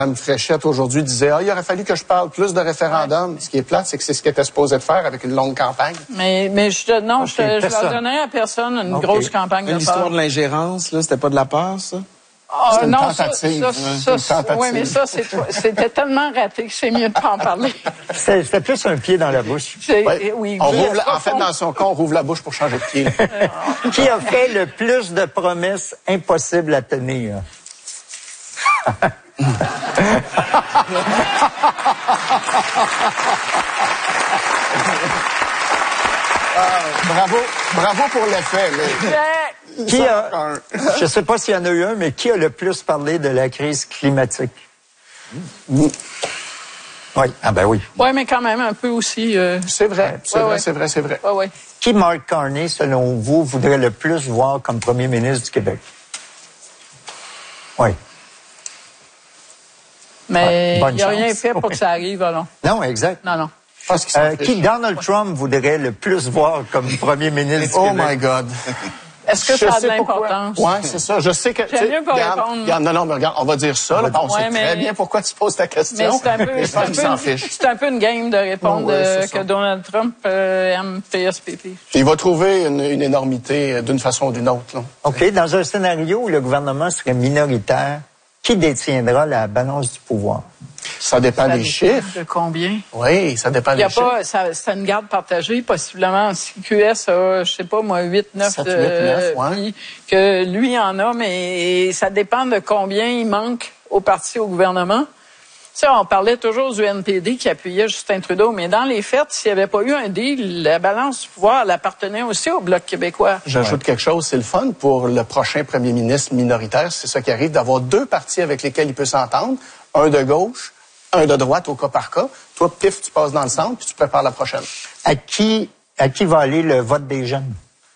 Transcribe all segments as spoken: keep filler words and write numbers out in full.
Mme Fréchette aujourd'hui disait « Ah, il aurait fallu que je parle plus de référendum. » Ce qui est plate, c'est que c'est ce qu'elle était supposé de faire avec une longue campagne. Mais, mais je, non, okay, je, je leur donnais à personne une okay. grosse campagne de peur. L'histoire de l'ingérence, là, c'était pas de la peur, ça? Ah, oh, non, ça, ça, ça, oui, mais ça, c'était tellement raté que c'est mieux de pas en parler. C'était plus un pied dans la bouche. Ouais. Oui, on rouvre la, en fait, dans son cas, on rouvre la bouche pour changer de pied. Qui a fait le plus de promesses impossibles à tenir? Ah, bravo, bravo pour l'effet. Mais... Qui a, je ne sais pas s'il y en a eu un, mais qui a le plus parlé de la crise climatique? Mmh. Oui, ah ben oui. Oui, mais quand même un peu aussi. Euh... C'est vrai, c'est ouais, vrai, ouais. c'est vrai, c'est vrai. Ouais, ouais. Qui, Mark Carney, selon vous, voudrait le plus voir comme premier ministre du Québec? Oui. Mais il n'y a rien fait pour que ça arrive, alors. Non, exact. Non, non. Euh, qui, Donald Trump, voudrait le plus voir comme premier ministre du Québec? Oh my God. Est-ce que je ça a de l'importance? Oui, c'est ça. Je sais que... J'aime mieux pas regarde, répondre. Regarde, non, non, mais regarde, on va dire ça. Là, on ouais, sait mais... très bien pourquoi tu poses ta question. Mais c'est un peu, mais je pense qu'il s'en fiche. C'est un peu une game de répondre oh, ouais, euh, que Donald Trump euh, aime P S P P. Il va trouver une, une énormité d'une façon ou d'une autre. Là. OK. Dans un scénario où le gouvernement serait minoritaire, qui détiendra la balance du pouvoir? Ça dépend ça des chiffres. De combien? Oui, ça dépend des chiffres. C'est une garde partagée, possiblement. Si Q S a, je sais pas, moi, huit, neuf sept, huit, neuf, ouais. Puis que lui en a, mais ça dépend de combien il manque au parti, au gouvernement. Tu sais, on parlait toujours du N P D qui appuyait Justin Trudeau, mais dans les faits, s'il n'y avait pas eu un deal, la balance du pouvoir, elle appartenait aussi au Bloc québécois. J'ajoute ouais. quelque chose, c'est le fun pour le prochain premier ministre minoritaire, c'est ça qui arrive, d'avoir deux partis avec lesquels il peut s'entendre, un de gauche, un de droite au cas par cas. Toi, pif, tu passes dans le centre, puis tu prépares la prochaine. À qui, à qui va aller le vote des jeunes?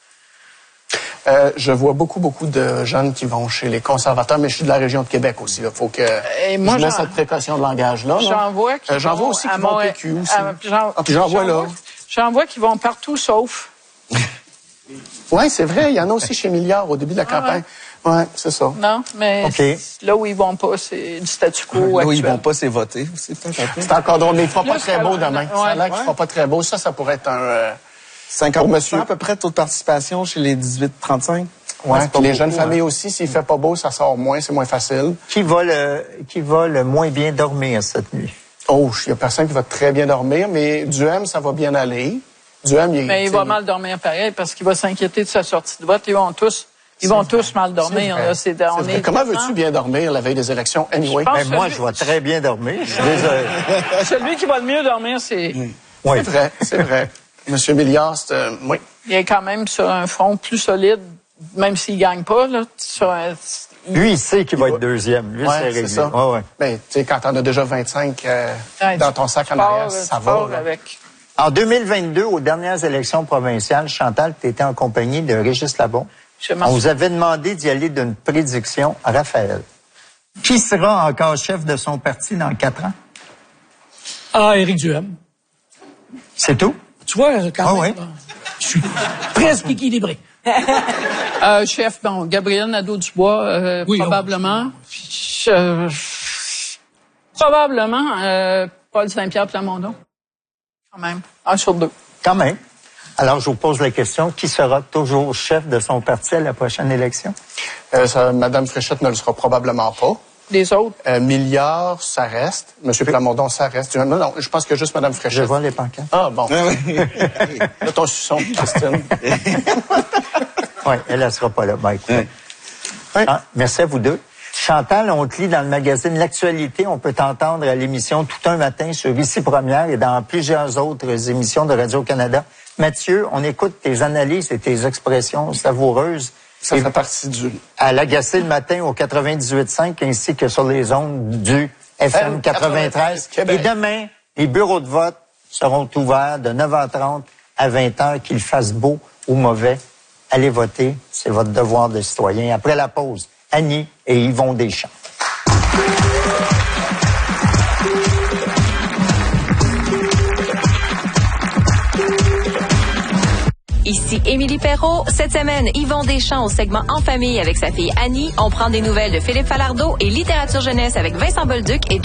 Euh, je vois beaucoup, beaucoup de jeunes qui vont chez les conservateurs, mais je suis de la région de Québec aussi. Il faut que Et moi, je mette cette précaution de langage-là. J'en vois qui euh, J'en vois aussi qui vont au P Q aussi. À, j'en, ah, puis j'en vois là. J'en vois qui vont partout sauf. Oui, c'est vrai. Il y en a aussi chez Milliard au début de la ah, campagne. Oui, ouais, c'est ça. Non, mais okay. là où ils vont pas, c'est du statu quo Là actuel. où ils vont pas, c'est voter aussi. C'est encore drôle, mais il ne fera pas très beau demain. Ouais. Ça a l'air qu'il ne fera pas très beau. Ça, ça pourrait être un... Euh, cinquante pour cent à peu près de taux de participation chez les dix-huit trente-cinq. Ouais, ouais, les jeunes familles hein. aussi, s'il fait pas beau, ça sort moins, c'est moins facile. Qui va le, qui va le moins bien dormir cette nuit? Oh, il y a personne qui va très bien dormir, mais Duhem, ça va bien aller. Duhem, il, mais il va mal dormir pareil parce qu'il va s'inquiéter de sa sortie de vote. Ils vont tous, ils vont tous mal dormir. Là, c'est, on est, est Comment veux-tu bien dormir la veille des élections anyway? Ben, celui... moi, je vais très bien dormir. Je suis désolé. Celui qui va le mieux dormir, c'est... Oui. Oui. C'est vrai, c'est vrai. Monsieur Milliard, c'est... Euh, oui. Il est quand même sur un front plus solide, même s'il gagne pas, là, sur un... Lui, il sait qu'il va être deuxième. Lui, ouais, c'est réglé. Ça. Ouais, ouais. Mais tu sais, quand t'en as déjà vingt-cinq euh, ouais, dans ton sac en arrière, ça va. Avec. En deux mille vingt-deux, aux dernières élections provinciales, Chantal, tu étais en compagnie de Régis Labon. On vous avait demandé d'y aller d'une prédiction à Raphaël. Qui sera encore chef de son parti dans quatre ans? Ah, Éric Duhem. C'est tout? Tu vois, quand ah, même, oui. Je suis presque équilibré. euh, chef, bon, Gabriel Nadeau-Dubois, euh, oui, probablement. Oh. Euh, probablement euh, Paul Saint-Pierre Plamondon. Quand même. Un sur deux. Quand même. Alors, je vous pose la question, qui sera toujours chef de son parti à la prochaine élection? Euh, ça, Madame Fréchette ne le sera probablement pas. Les autres? Euh, Milliard, ça reste. Monsieur oui. Plamondon, ça reste. Non, non, je pense que juste Madame Fréchette. Je vois les pancartes. Ah, bon. Là, ton suçon, Christine. Oui, elle ne sera pas là. Ben, écoute. Oui. Ah, merci à vous deux. Chantal, on te lit dans le magazine L'Actualité. On peut t'entendre à l'émission Tout un matin sur Ici Première et dans plusieurs autres émissions de Radio-Canada. Mathieu, on écoute tes analyses et tes expressions savoureuses. Ça fait partie du... À l'Agacé le matin au quatre-vingt-dix-huit cinq ainsi que sur les ondes du F M quatre-vingt-treize. Et demain, les bureaux de vote seront ouverts de neuf heures trente à vingt heures, qu'il fasse beau ou mauvais. Allez voter, c'est votre devoir de citoyen. Après la pause, Annie et Yvon Deschamps. Ici Émilie Perrault. Cette semaine, Yvon Deschamps au segment En famille avec sa fille Annie. On prend des nouvelles de Philippe Falardeau et littérature jeunesse avec Vincent Bolduc et